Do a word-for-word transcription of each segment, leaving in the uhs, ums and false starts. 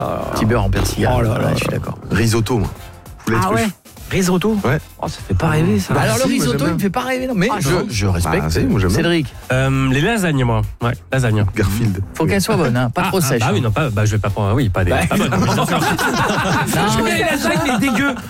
Petit beurre en persil. Oh là là, ouais, je suis d'accord. Risotto, moi. Poulet Ah truffe. ouais. Risotto. Ouais. Oh, ça fait pas rêver ça. Bah, Alors si, le moi, risotto, j'aime il me fait pas rêver non, mais Ah, je, non. je respecte. Bah, si, moi, j'aime bien. Cédric, Euh, les lasagnes, moi. Ouais, lasagnes. Garfield. faut qu'elle soit bonne, hein, pas Ah, trop ah, sèche. Bah oui, non, pas, bah, je vais pas prendre. Oui, pas des. Pas bonnes. Non, Je mets les lasagnes, mais dégueu. Non,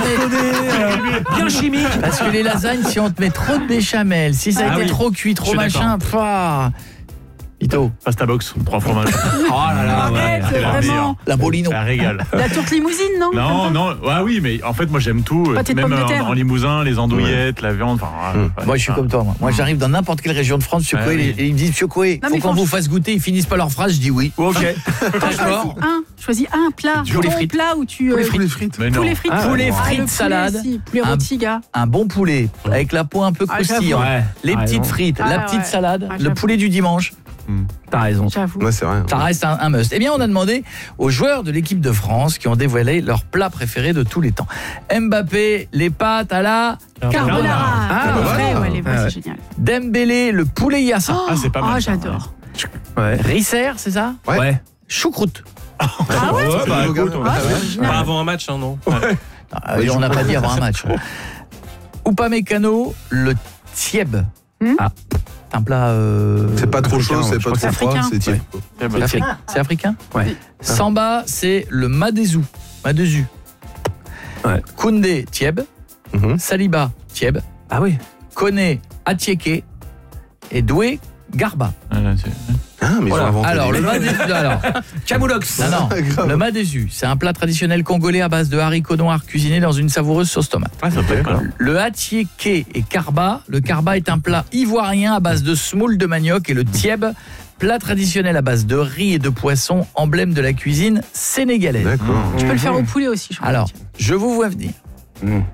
mais- Bien chimique. Parce que les lasagnes, si on te met trop de béchamel, si ça a Ah été oui. trop cuit, trop Je suis machin, pah. Vito, Pasta box, trois fromages. Oh là là, Arrête, c'est la vraiment. la bolino. Ça régale. La tourte limousine, non Non, non, ouais, oui, mais en fait, moi j'aime tout. Pâté de Même pommes de en, terre. en Limousin, les andouillettes, la viande. Enfin, ouais, ouais, Moi, je suis ça. comme toi. Moi, moi j'arrive dans n'importe quelle région de France, Monsieur Ah Coué, oui. et ils me disent, Monsieur Coué, Non, faut mais qu'on franch- vous fasse goûter. Ils finissent pas leur phrase, je dis oui. Ok. D'accord. Un, choisis un plat. Poulet Ton frites. plat où tu... Poulet euh, frites. Poulet frites. Mais non. Poulet frites. Ah, poulet Ah, frites, le poulet, salade. si, poulet Un- rôti, gars. Un bon poulet, avec la peau un peu Ah, croustillante, Ouais. les Ah, petites non. frites, Ah, la ouais. petite salade, Ah, le j'avoue. poulet du dimanche. T'as raison. J'avoue. Ouais, c'est vrai. Ça reste un, un must. Eh bien, on a demandé aux joueurs de l'équipe de France qui ont dévoilé leur plat préféré de tous les temps. Mbappé, les pâtes à la Carbonara. Ah, le vrai, voilà. ouais, les vrais, Ah, ouais. c'est génial. Dembélé, le poulet yassa. Ah, c'est pas mal. Ah, ça, j'adore. Ouais. Risser, c'est ça Ouais. Ouais. Choucroute. Ah ouais Ouais, bah, le écoute, gars. on Ah, va- c'est original. Pas avant un match, hein, non. Ah, on n'a pas dit avant un match. Upamecano, le tieb. Hmm Ah, c'est un plat... euh, C'est pas trop Africain, chaud, c'est je pas crois trop que c'est froid, africain. c'est tiède. Eh ben, c'est africain. C'est africain Ouais. Samba, c'est le madezou. Madezou. Ouais. Koundé, tieb. Mhm. Saliba, tieb. Ah oui. Koné, Atieke. Et Doué, Garba. ouais, là, c'est- Ah, mais ils ont Voilà. inventé Alors, des le mecs. madezou... Alors, Camoulox. non, non. Grave. Le madezou, c'est un plat traditionnel congolais à base de haricots noirs cuisinés dans une savoureuse sauce tomate. Ah, ça peut être là. Le atieke et karba. Le karba est un plat ivoirien à base de semoule de manioc et le tieb, plat traditionnel à base de riz et de poisson, emblème de la cuisine sénégalaise. D'accord. Tu peux le faire au poulet aussi, je crois. Alors, je vous vois venir.